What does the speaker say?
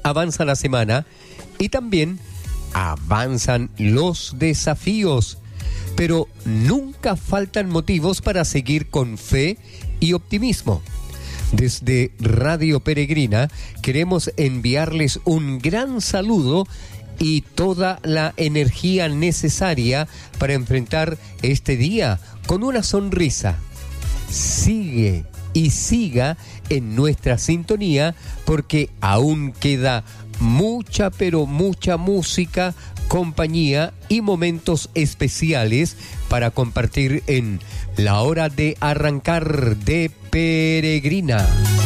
avanza la semana y también avanzan los desafíos, pero nunca faltan motivos para seguir con fe y optimismo. Desde Radio Peregrina queremos enviarles un gran saludo y toda la energía necesaria para enfrentar este día con una sonrisa. Sigue y siga en nuestra sintonía porque aún queda mucha, pero mucha música, compañía y momentos especiales para compartir en la hora de arrancar de Peregrina.